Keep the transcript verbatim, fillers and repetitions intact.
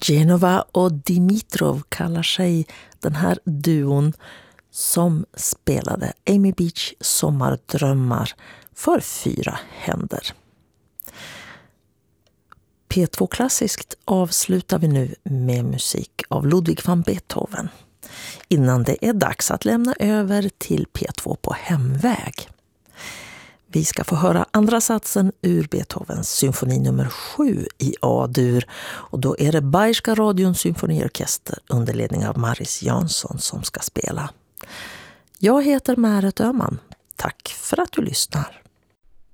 Genova och Dimitrov kallar sig den här duon som spelade Amy Beach sommardrömmar för fyra händer. P två Klassiskt avslutar vi nu med musik av Ludwig van Beethoven. Innan det är dags att lämna över till P två på hemväg. Vi ska få höra andra satsen ur Beethovens symfoni nummer sju i A-dur. Och då är det Bayerska radions symfoniorkester under ledning av Maris Jansson som ska spela. Jag heter Märet Öhman. Tack för att du lyssnar.